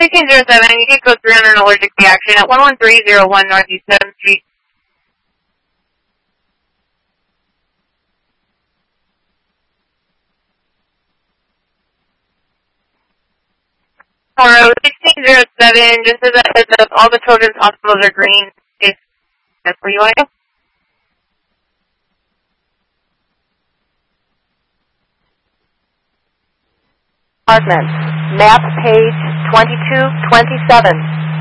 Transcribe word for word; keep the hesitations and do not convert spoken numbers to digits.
sixteen zero seven, you get code three hundred allergic reaction at one one three zero one Northeast seventh Street. Tomorrow, sixteen zero seven, just as a heads up, all the children's hospitals are green. If that's where you want to go. Apartment, map page twenty-two twenty-seven.